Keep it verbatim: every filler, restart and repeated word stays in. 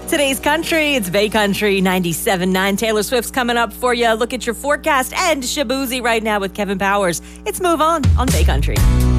Today's country, it's Bay Country ninety-seven point nine. Taylor Swift's coming up for you. Look at your forecast and Shabuzi right now with Kevin Powers. It's Move On on Bay Country.